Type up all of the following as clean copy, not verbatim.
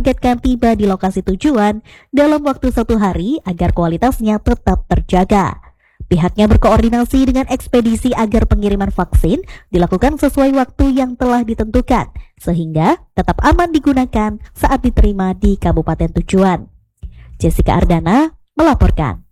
menargetkan tiba di lokasi tujuan dalam waktu 1 hari agar kualitasnya tetap terjaga. Pihaknya berkoordinasi dengan ekspedisi agar pengiriman vaksin dilakukan sesuai waktu yang telah ditentukan, sehingga tetap aman digunakan saat diterima di kabupaten tujuan. Jessica Ardana melaporkan.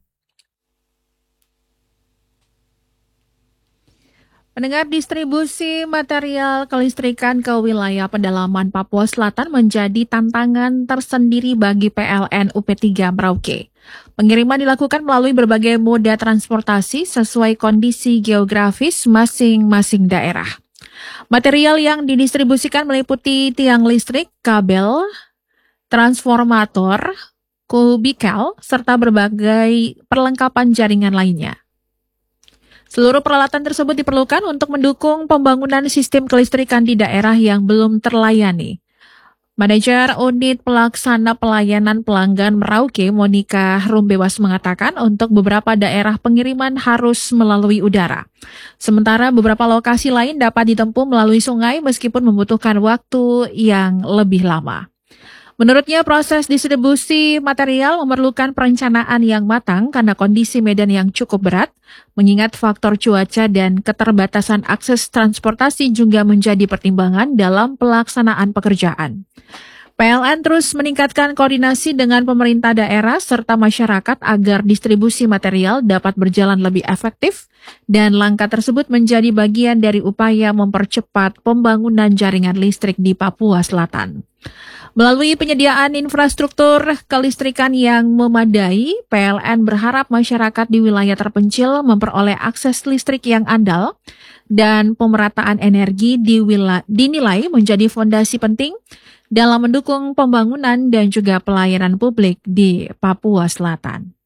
Pendengar, distribusi material kelistrikan ke wilayah pedalaman Papua Selatan menjadi tantangan tersendiri bagi PLN UP3 Merauke. Pengiriman dilakukan melalui berbagai moda transportasi sesuai kondisi geografis masing-masing daerah. Material yang didistribusikan meliputi tiang listrik, kabel, transformator, kubikel, serta berbagai perlengkapan jaringan lainnya. Seluruh peralatan tersebut diperlukan untuk mendukung pembangunan sistem kelistrikan di daerah yang belum terlayani. Manajer Unit Pelaksana Pelayanan Pelanggan Merauke, Monika Rumbewas, mengatakan untuk beberapa daerah pengiriman harus melalui udara. Sementara beberapa lokasi lain dapat ditempuh melalui sungai meskipun membutuhkan waktu yang lebih lama. Menurutnya, proses distribusi material memerlukan perencanaan yang matang karena kondisi medan yang cukup berat, mengingat faktor cuaca dan keterbatasan akses transportasi juga menjadi pertimbangan dalam pelaksanaan pekerjaan. PLN terus meningkatkan koordinasi dengan pemerintah daerah serta masyarakat agar distribusi material dapat berjalan lebih efektif dan langkah tersebut menjadi bagian dari upaya mempercepat pembangunan jaringan listrik di Papua Selatan. Melalui penyediaan infrastruktur kelistrikan yang memadai, PLN berharap masyarakat di wilayah terpencil memperoleh akses listrik yang andal dan pemerataan energi dinilai menjadi fondasi penting dalam mendukung pembangunan dan juga pelayanan publik di Papua Selatan.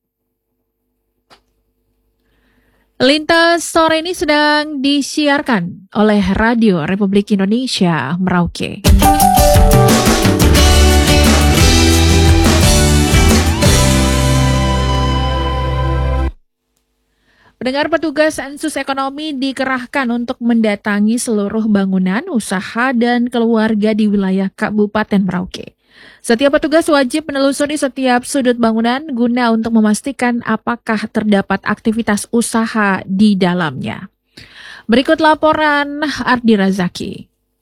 Lintas sore ini sedang disiarkan oleh Radio Republik Indonesia Merauke. Pendengar, petugas sensus ekonomi dikerahkan untuk mendatangi seluruh bangunan, usaha, dan keluarga di wilayah Kabupaten Merauke. Setiap petugas wajib menelusuri setiap sudut bangunan guna untuk memastikan apakah terdapat aktivitas usaha di dalamnya. Berikut laporan Ardi Razaki.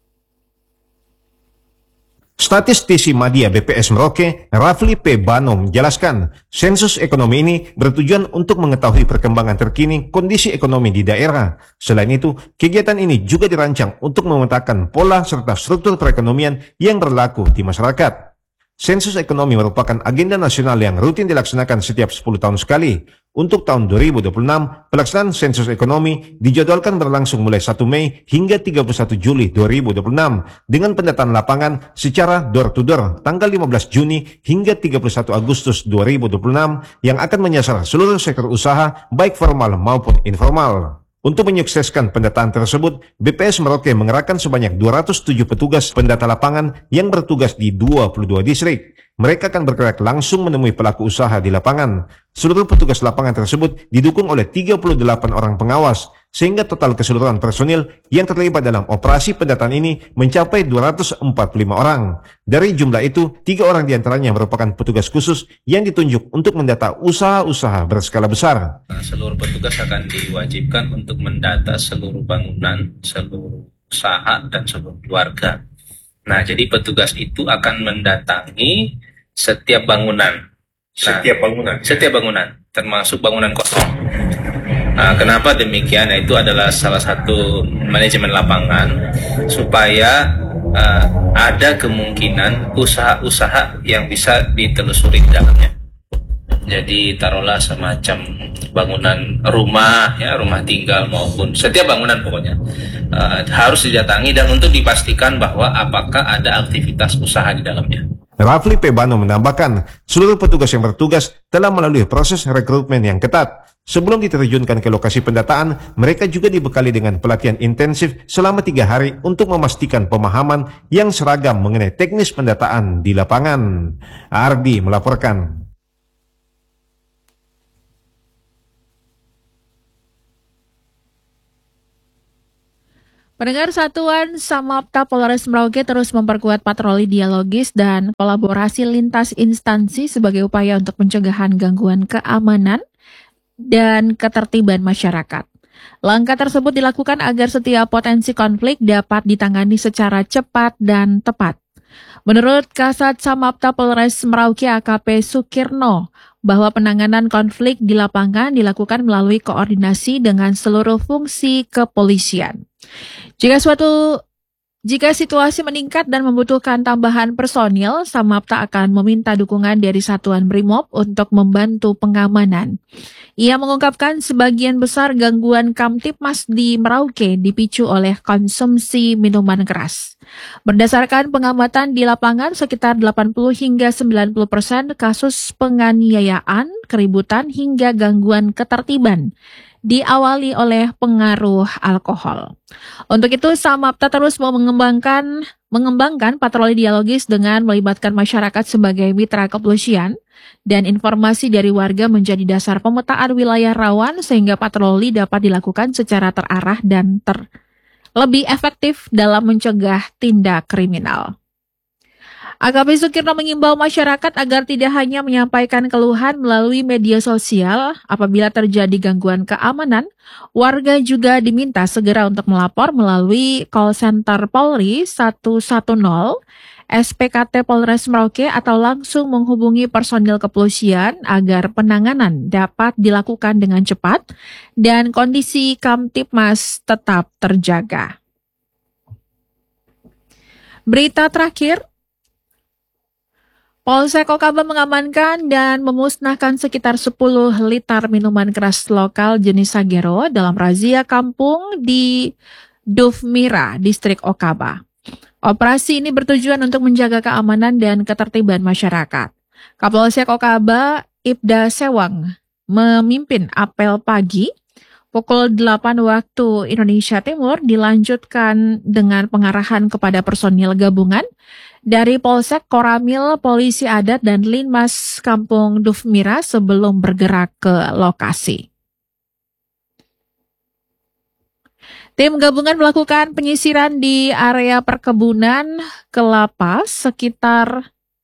Statistisi Madya BPS Merauke, Rafli P. Bano menjelaskan, sensus ekonomi ini bertujuan untuk mengetahui perkembangan terkini kondisi ekonomi di daerah. Selain itu, kegiatan ini juga dirancang untuk memetakan pola serta struktur perekonomian yang berlaku di masyarakat. Sensus ekonomi merupakan agenda nasional yang rutin dilaksanakan setiap 10 tahun sekali. Untuk tahun 2026, pelaksanaan sensus ekonomi dijadwalkan berlangsung mulai 1 Mei hingga 31 Juli 2026 dengan pendataan lapangan secara door-to-door tanggal 15 Juni hingga 31 Agustus 2026 yang akan menyasar seluruh sektor usaha baik formal maupun informal. Untuk menyukseskan pendataan tersebut, BPS Merauke mengerahkan sebanyak 207 petugas pendata lapangan yang bertugas di 22 distrik. Mereka akan bergerak langsung menemui pelaku usaha di lapangan. Seluruh petugas lapangan tersebut didukung oleh 38 orang pengawas, sehingga total keseluruhan personil yang terlibat dalam operasi pendataan ini mencapai 245 orang. Dari jumlah itu, 3 orang diantaranya merupakan petugas khusus yang ditunjuk untuk mendata usaha-usaha berskala besar. Seluruh petugas akan diwajibkan untuk mendata seluruh bangunan, seluruh usaha, dan seluruh keluarga. Nah, jadi petugas itu akan mendatangi setiap bangunan. Setiap bangunan, termasuk bangunan kosong. Nah, kenapa demikian? Itu adalah salah satu manajemen lapangan supaya ada kemungkinan usaha-usaha yang bisa ditelusuri di dalamnya. Jadi taruhlah semacam bangunan rumah, ya rumah tinggal maupun setiap bangunan pokoknya harus didatangi dan untuk dipastikan bahwa apakah ada aktivitas usaha di dalamnya. Rafli P. Bano menambahkan, seluruh petugas yang bertugas telah melalui proses rekrutmen yang ketat. Sebelum diterjunkan ke lokasi pendataan, mereka juga dibekali dengan pelatihan intensif selama 3 hari untuk memastikan pemahaman yang seragam mengenai teknis pendataan di lapangan. Ardi melaporkan. Pendengar, Satuan Samapta Polres Merauke terus memperkuat patroli dialogis dan kolaborasi lintas instansi sebagai upaya untuk pencegahan gangguan keamanan dan ketertiban masyarakat. Langkah tersebut dilakukan agar setiap potensi konflik dapat ditangani secara cepat dan tepat. Menurut Kasat Samapta Polres Merauke AKP Sukirno, bahwa penanganan konflik di lapangan dilakukan melalui koordinasi dengan seluruh fungsi kepolisian. Jika situasi meningkat dan membutuhkan tambahan personil, Samapta akan meminta dukungan dari Satuan Brimob untuk membantu pengamanan. Ia mengungkapkan sebagian besar gangguan Kamtipmas di Merauke dipicu oleh konsumsi minuman keras. Berdasarkan pengamatan di lapangan, sekitar 80 hingga 90% kasus penganiayaan, keributan hingga gangguan ketertiban diawali oleh pengaruh alkohol. Untuk itu, Samapta terus mau mengembangkan patroli dialogis dengan melibatkan masyarakat sebagai mitra kepolisian dan informasi dari warga menjadi dasar pemetaan wilayah rawan sehingga patroli dapat dilakukan secara terarah dan lebih efektif dalam mencegah tindak kriminal. AKP Sukirno mengimbau masyarakat agar tidak hanya menyampaikan keluhan melalui media sosial. Apabila terjadi gangguan keamanan, warga juga diminta segera untuk melapor melalui call center Polri 110, SPKT Polres Merauke atau langsung menghubungi personil kepolisian agar penanganan dapat dilakukan dengan cepat dan kondisi Kamtipmas tetap terjaga. Berita terakhir, Polsek Okaba mengamankan dan memusnahkan sekitar 10 liter minuman keras lokal jenis Sagero dalam razia kampung di Dufmira, Distrik Okaba. Operasi ini bertujuan untuk menjaga keamanan dan ketertiban masyarakat. Kapolsek Okaba, Ibda Sewang, memimpin apel pagi pukul 8 waktu Indonesia Timur dilanjutkan dengan pengarahan kepada personil gabungan dari Polsek, Koramil, Polisi Adat, dan Linmas Kampung Dufmira sebelum bergerak ke lokasi. Tim gabungan melakukan penyisiran di area perkebunan kelapa sekitar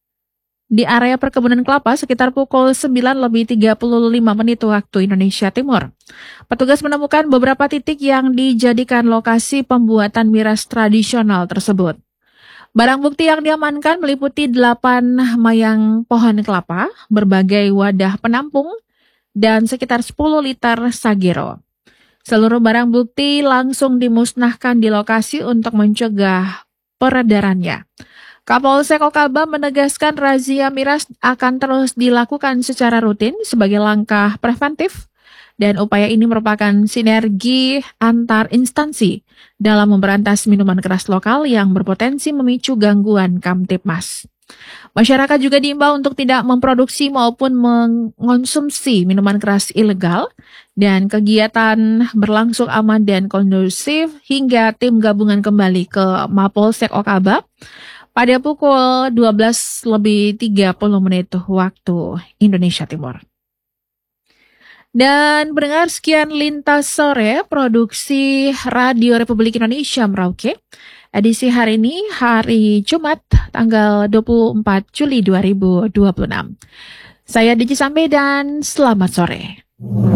pukul 9:35 waktu Indonesia Timur. Petugas menemukan beberapa titik yang dijadikan lokasi pembuatan miras tradisional tersebut. Barang bukti yang diamankan meliputi 8 mayang pohon kelapa, berbagai wadah penampung, dan sekitar 10 liter Sagero. Seluruh barang bukti langsung dimusnahkan di lokasi untuk mencegah peredarannya. Kapolsek Okaba menegaskan razia miras akan terus dilakukan secara rutin sebagai langkah preventif dan upaya ini merupakan sinergi antar instansi dalam memberantas minuman keras lokal yang berpotensi memicu gangguan Kamtipmas. Masyarakat juga diimbau untuk tidak memproduksi maupun mengonsumsi minuman keras ilegal dan kegiatan berlangsung aman dan kondusif hingga tim gabungan kembali ke Mapolsek Okaba pada pukul 12:30 waktu Indonesia Timur. Dan pendengar, sekian Lintas Sore Produksi Radio Republik Indonesia Merauke. Edisi hari ini, hari Jumat, tanggal 24 Juli 2026. Saya Diji Sambe dan selamat sore.